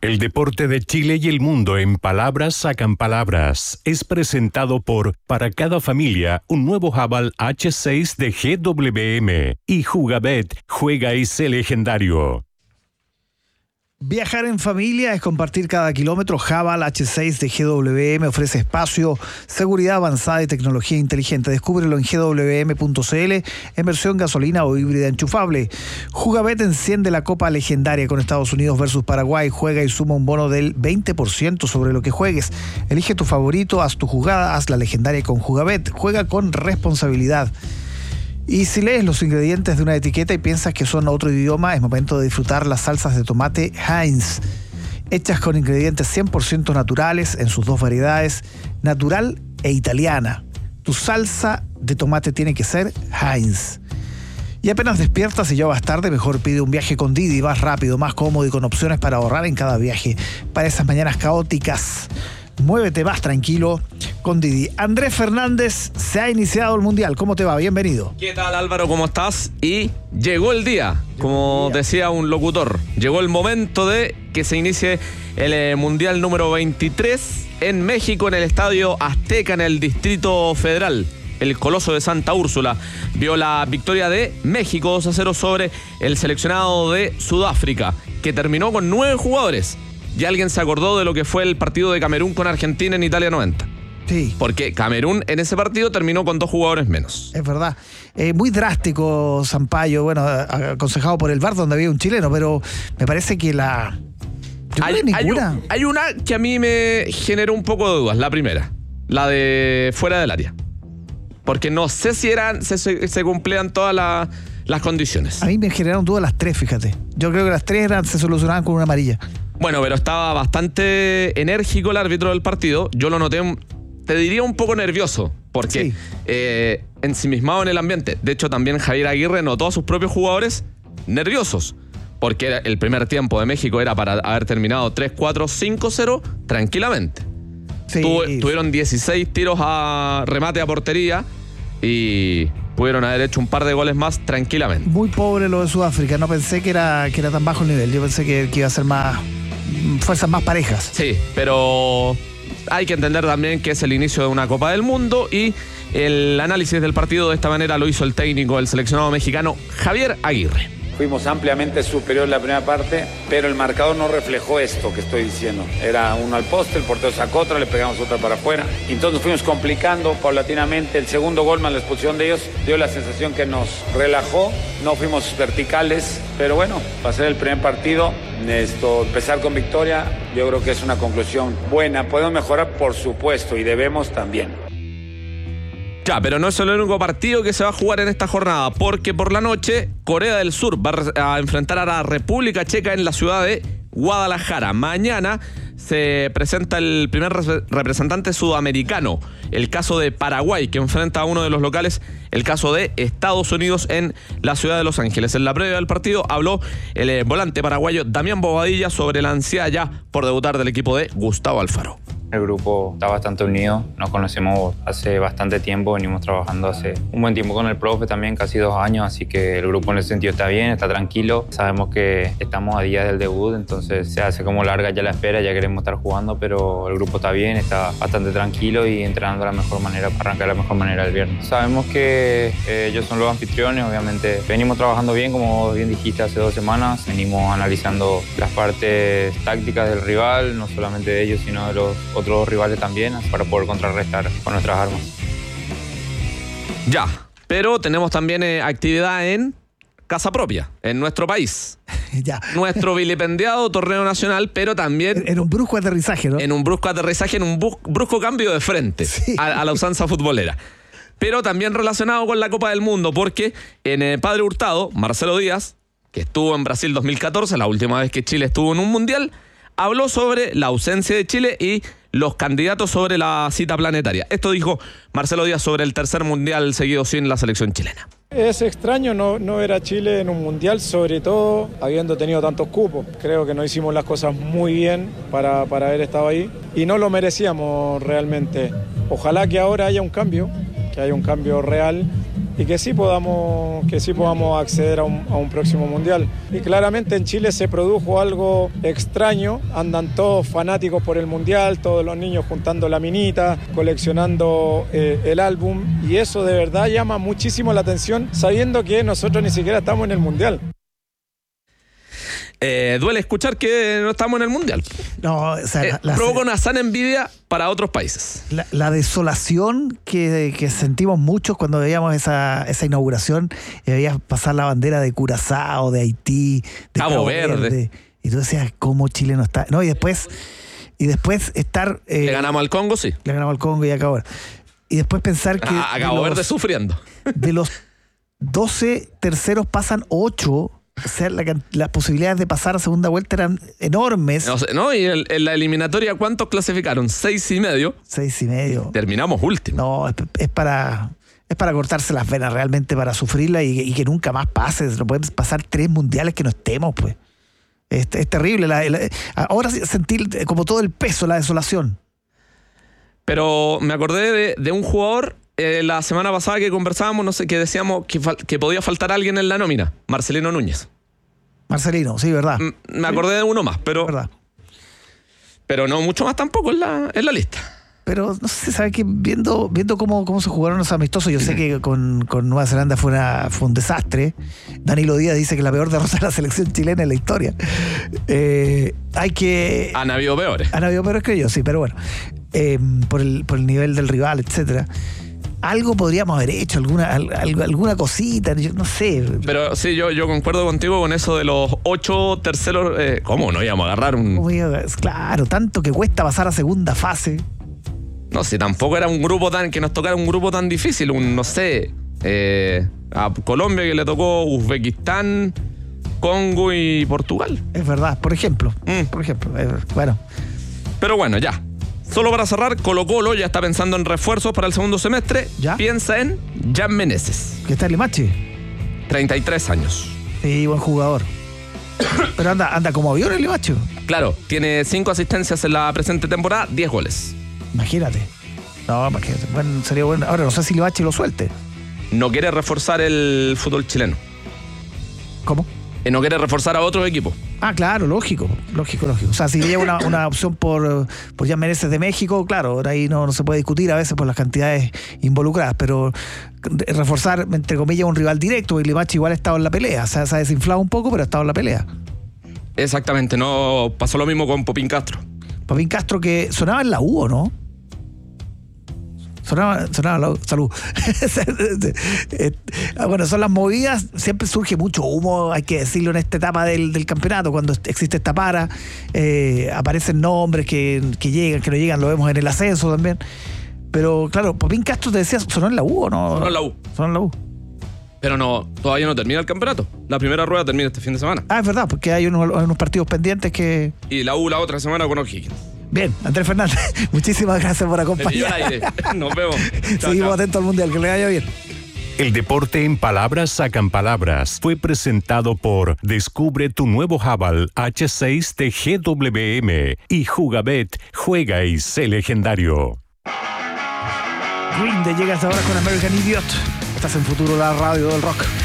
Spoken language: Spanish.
El deporte de Chile y el mundo en palabras sacan palabras. Es presentado por Para cada familia, un nuevo Haval H6 de GWM. Y Jugabet, juega y sé legendario. Viajar en familia es compartir cada kilómetro. Haval H6 de GWM ofrece espacio, seguridad avanzada y tecnología inteligente. Descúbrelo en gwm.cl en versión gasolina o híbrida enchufable. Jugabet enciende la Copa Legendaria con Estados Unidos versus Paraguay. Juega y suma un bono del 20% sobre lo que juegues. Elige tu favorito, haz tu jugada, haz la legendaria con Jugabet. Juega con responsabilidad. Y si lees los ingredientes de una etiqueta y piensas que son otro idioma, es momento de disfrutar las salsas de tomate Heinz, hechas con ingredientes 100% naturales en sus dos variedades, natural e italiana. Tu salsa de tomate tiene que ser Heinz. Y apenas despiertas y ya vas tarde, mejor pide un viaje con Didi, más rápido, más cómodo y con opciones para ahorrar en cada viaje. Para esas mañanas caóticas, muévete más tranquilo con Didi. Andrés Fernández, se ha iniciado el Mundial. ¿Cómo te va? Bienvenido. ¿Qué tal, Álvaro? ¿Cómo estás? Y llegó el día, como decía un locutor. Llegó el momento de que se inicie el Mundial número 23 en México, en el Estadio Azteca, en el Distrito Federal. El Coloso de Santa Úrsula vio la victoria de México 2-0 sobre el seleccionado de Sudáfrica, que terminó con 9 jugadores. ¿Y alguien se acordó de lo que fue el partido de Camerún con Argentina en Italia 90? Sí. Porque Camerún en ese partido terminó con 2 jugadores menos. Es verdad. Muy drástico Sampaio, bueno, aconsejado por el VAR donde había un chileno, pero me parece que hay una que a mí me generó un poco de dudas, la primera, la de fuera del área. Porque no sé si se cumplían todas las condiciones. A mí me generaron dudas las 3, fíjate. Yo creo que las 3 se solucionaban con una amarilla. Bueno, pero estaba bastante enérgico el árbitro del partido. Yo lo noté, te diría un poco nervioso, porque sí, ensimismado en el ambiente. De hecho, también Javier Aguirre notó a sus propios jugadores nerviosos, porque el primer tiempo de México era para haber terminado 3-4, 5-0 tranquilamente. Sí. Tuvieron 16 tiros a remate a portería y pudieron haber hecho un par de goles más tranquilamente. Muy pobre lo de Sudáfrica. No pensé que era tan bajo el nivel. Yo pensé que iba a ser más fuerzas más parejas. Sí, pero hay que entender también que es el inicio de una Copa del Mundo y el análisis del partido de esta manera lo hizo el técnico del seleccionado mexicano Javier Aguirre. Fuimos ampliamente superior en la primera parte, pero el marcador no reflejó esto que estoy diciendo. Era uno al poste, el portero sacó otra, le pegamos otra para afuera. Y entonces nos fuimos complicando paulatinamente. El segundo gol más la expulsión de ellos dio la sensación que nos relajó. No fuimos verticales, pero bueno, para ser el primer partido, empezar con victoria, yo creo que es una conclusión buena. Podemos mejorar, por supuesto, y debemos también. Ya, pero no es el único partido que se va a jugar en esta jornada, porque por la noche Corea del Sur va a enfrentar a la República Checa en la ciudad de Guadalajara. Mañana se presenta el primer representante sudamericano, el caso de Paraguay, que enfrenta a uno de los locales, el caso de Estados Unidos en la ciudad de Los Ángeles. En la previa del partido habló el volante paraguayo Damián Bobadilla sobre la ansiedad ya por debutar del equipo de Gustavo Alfaro. El grupo está bastante unido, nos conocemos hace bastante tiempo, venimos trabajando hace un buen tiempo con el profe también, casi 2 años, así que el grupo en ese sentido está bien, está tranquilo. Sabemos que estamos a días del debut, entonces se hace como larga ya la espera, ya queremos estar jugando, pero el grupo está bien, está bastante tranquilo y entrenando de la mejor manera para arrancar de la mejor manera el viernes. Sabemos que ellos son los anfitriones, obviamente venimos trabajando bien, como bien dijiste, hace 2 semanas, venimos analizando las partes tácticas del rival, no solamente de ellos, sino de los otros rivales también, para poder contrarrestar con nuestras armas. Ya, pero tenemos también actividad en casa propia, en nuestro país. Ya. Nuestro vilipendiado torneo nacional, pero también en un brusco aterrizaje, ¿no? En un brusco aterrizaje, en un brusco cambio de frente, sí, a la usanza futbolera. Pero también relacionado con la Copa del Mundo, porque en Padre Hurtado, Marcelo Díaz, que estuvo en Brasil 2014, la última vez que Chile estuvo en un mundial, habló sobre la ausencia de Chile y los candidatos sobre la cita planetaria. Esto dijo Marcelo Díaz sobre el tercer mundial seguido sin la selección chilena. Es extraño no ver a Chile en un mundial, sobre todo habiendo tenido tantos cupos. Creo que no hicimos las cosas muy bien para haber estado ahí y no lo merecíamos realmente. Ojalá que ahora haya un cambio, que haya un cambio real y que sí podamos acceder a un próximo mundial. Y claramente en Chile se produjo algo extraño, andan todos fanáticos por el mundial, todos los niños juntando laminita, coleccionando el álbum, y eso de verdad llama muchísimo la atención sabiendo que nosotros ni siquiera estamos en el mundial. Duele escuchar que no estamos en el mundial. No, o sea, provoca una sana envidia para otros países. La desolación que sentimos muchos cuando veíamos esa inauguración y veías pasar la bandera de Curazao, de Haití, de Cabo Verde. Y tú decías, ¿cómo Chile no está? No, y después estar... le ganamos al Congo, sí. Le ganamos al Congo y a Cabo Verde. Y después pensar que... A Cabo Verde sufriendo. De los 12 terceros pasan 8... O sea, las posibilidades de pasar a segunda vuelta eran enormes. Y en la eliminatoria, ¿cuántos clasificaron? 6,5. 6,5. Terminamos último. No, es para cortarse las venas realmente, para sufrirla y que nunca más pase. No pueden pasar 3 mundiales que no estemos, pues. Es terrible. Ahora sentir como todo el peso, la desolación. Pero me acordé de un jugador la semana pasada que conversábamos, no sé, que decíamos que podía faltar alguien en la nómina. Marcelino Núñez. Marcelino, sí, verdad. Me acordé de uno más, verdad. Pero no mucho más tampoco en la lista. Pero no sé, ¿sabe qué? Viendo cómo se jugaron los amistosos, yo sé que con Nueva Zelanda fue un desastre. Danilo Díaz dice que la peor derrota de la selección chilena en la historia. Han habido peores. Han habido peores que yo, sí, pero bueno. Por el nivel del rival, etcétera. Algo podríamos haber hecho, alguna cosita, yo no sé. Pero sí, yo concuerdo contigo con eso de los 8 terceros. ¿Cómo no íbamos a agarrar un...? Claro, tanto que cuesta pasar a segunda fase. No, si tampoco era un grupo que nos tocara un grupo tan difícil, a Colombia que le tocó Uzbekistán, Congo y Portugal. Es verdad, por ejemplo. Bueno. Pero bueno, ya. Solo para cerrar, Colo-Colo ya está pensando en refuerzos para el segundo semestre. ¿Ya? Piensa en Jan Meneses. ¿Qué está el Limache? 33 años. Sí, buen jugador. Pero anda como avión el Limache. Claro, tiene 5 asistencias en la presente temporada, 10 goles. Imagínate. No, imagínate. Bueno, sería bueno. Ahora no sé si Limache lo suelte. No quiere reforzar el fútbol chileno. ¿Cómo? No quiere reforzar a otros equipos. Ah, claro, lógico. O sea, si lleva una opción por Jan Meneses de México, claro, ahora ahí no se puede discutir a veces por las cantidades involucradas, pero reforzar, entre comillas, un rival directo, y Limache igual ha estado en la pelea, o sea, se ha desinflado un poco, pero ha estado en la pelea. Exactamente, no pasó lo mismo con Popín Castro. Popín Castro, que sonaba en la U, ¿o no? Sonaba la U. Salud. Bueno, son las movidas, siempre surge mucho humo, hay que decirlo, en esta etapa del campeonato, cuando existe esta para, aparecen nombres que llegan, que no llegan, lo vemos en el ascenso también. Pero claro, Popín Castro, te decía, ¿sonó en la U o no? Sonó en la U. Pero no, todavía no termina el campeonato. La primera rueda termina este fin de semana. Ah, es verdad, porque hay unos partidos pendientes que... Y la U la otra semana con O'Higgins. Bien, Andrés Fernández, muchísimas gracias por acompañarnos. Nos vemos. Seguimos atentos al Mundial, que le vaya bien. El deporte en palabras sacan palabras. Fue presentado por Descubre tu nuevo Haval H6 de GWM y Jugabet, juega y sé legendario. Green Day llega hasta ahora con American Idiot. Estás en Futuro, la radio del rock.